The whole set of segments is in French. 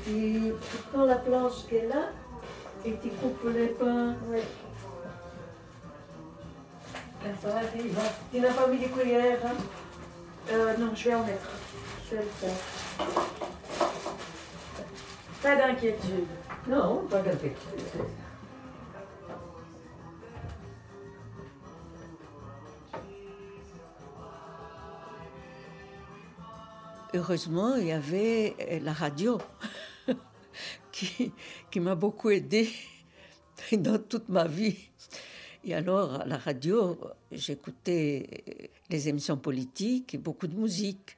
Tu prends la planche qui est là et tu coupes les pains. Oui. Ça va, tu n'as pas mis des cuillères, hein? Non, je vais en mettre. Je vais le faire. Pas d'inquiétude. Non, pas d'inquiétude. Heureusement, il y avait la radio qui m'a beaucoup aidée dans toute ma vie. Et alors, à la radio, j'écoutais les émissions politiques et beaucoup de musique.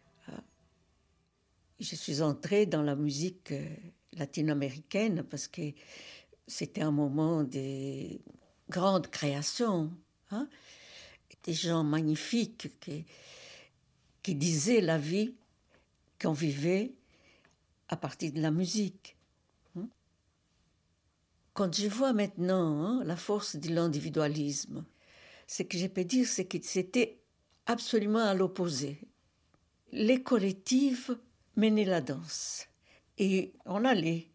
Je suis entrée dans la musique latino-américaine parce que c'était un moment de grande création. Hein? Des gens magnifiques qui disaient la vie qu'on vivait à partir de la musique. Quand je vois maintenant la force de l'individualisme, ce que je peux dire, c'est que c'était absolument à l'opposé. Les collectives menaient la danse. Et on allait,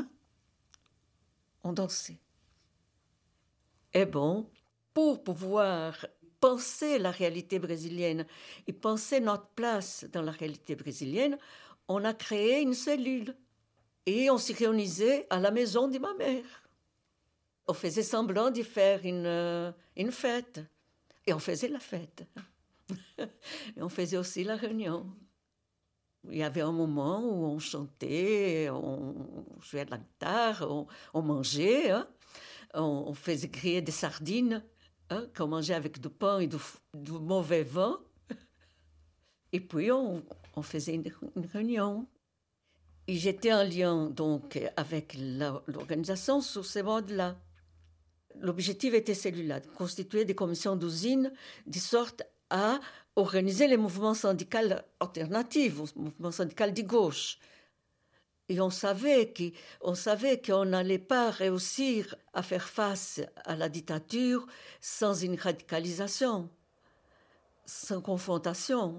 on dansait. Et bon, pour pouvoir penser la réalité brésilienne et penser notre place dans la réalité brésilienne, on a créé une cellule. Et on s'y réunissait à la maison de ma mère. On faisait semblant de faire une fête. Et on faisait la fête. Et on faisait aussi la réunion. Il y avait un moment où on chantait, on jouait de la guitare, on mangeait. On faisait griller des sardines, qu'on mangeait avec du pain et du mauvais vin. Et puis on faisait une réunion. Et j'étais en lien donc avec l'organisation sur ces modes-là. L'objectif était celui-là, de constituer des commissions d'usine de sorte à organiser les mouvements syndicaux alternatifs, les mouvements syndicaux de gauche. Et on savait qu'on n'allait pas réussir à faire face à la dictature sans une radicalisation, sans confrontation.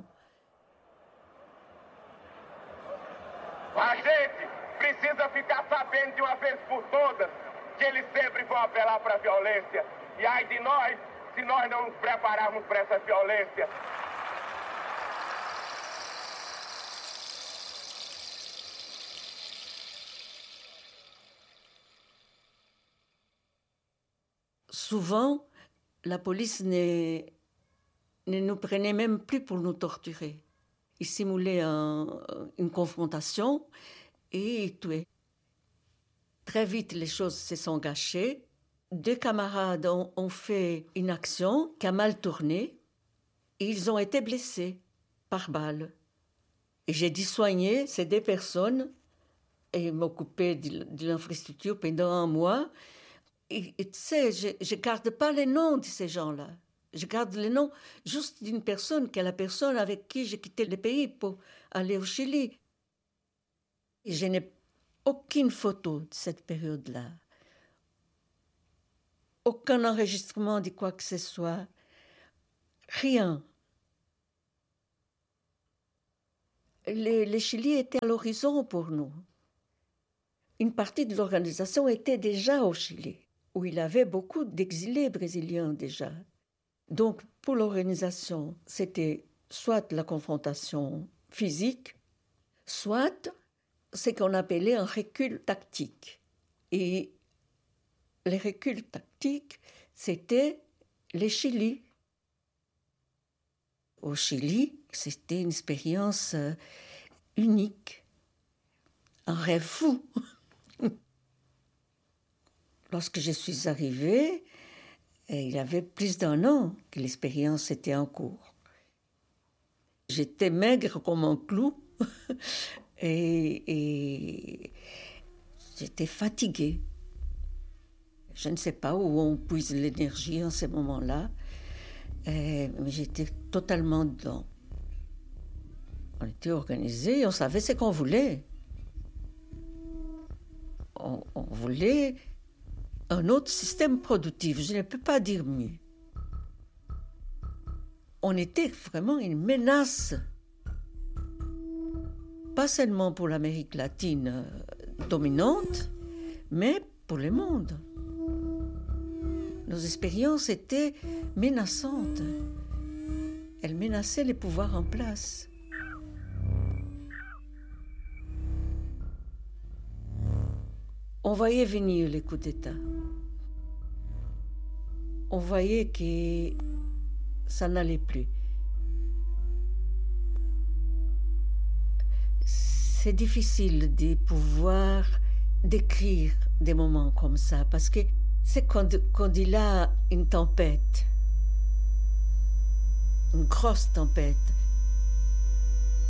A gente precisa ficar sabendo de uma vez por todas que eles sempre vão apelar para a violência. E ai de nós, se nós não nos prepararmos para essa violência. Souvent, la police ne nous prenait même plus pour nous torturer. Ils simulaient une confrontation et ils tuaient. Très vite, les choses se sont gâchées. 2 camarades ont fait une action qui a mal tourné et ils ont été blessés par balle. Et j'ai dû soigner ces 2 personnes et m'occuper de l'infrastructure pendant 1 mois. Et tu sais, je ne garde pas les noms de ces gens-là. Je garde le nom juste d'une personne, qui est la personne avec qui j'ai quitté le pays pour aller au Chili. Et je n'ai aucune photo de cette période-là. Aucun enregistrement de quoi que ce soit. Rien. Le Chili était à l'horizon pour nous. Une partie de l'organisation était déjà au Chili, où il y avait beaucoup d'exilés brésiliens déjà. Donc, pour l'organisation, c'était soit la confrontation physique, soit ce qu'on appelait un recul tactique. Et les reculs tactiques, c'était le Chili. Au Chili, c'était une expérience unique, un rêve fou. Lorsque je suis arrivée, il y avait plus d'1 an que l'expérience était en cours. J'étais maigre comme un clou et j'étais fatiguée. Je ne sais pas où on puise l'énergie en ces moments-là, mais j'étais totalement dedans. On était organisés, on savait ce qu'on voulait. On voulait un autre système productif, je ne peux pas dire mieux. On était vraiment une menace, pas seulement pour l'Amérique latine dominante, mais pour le monde. Nos expériences étaient menaçantes. Elles menaçaient les pouvoirs en place. On voyait venir les coups d'État. On voyait que ça n'allait plus. C'est difficile de pouvoir décrire des moments comme ça, parce que c'est quand il y a une tempête, une grosse tempête,